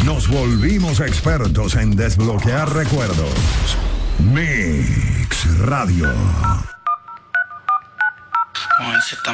Nos volvimos expertos en desbloquear recuerdos. Mix Radio.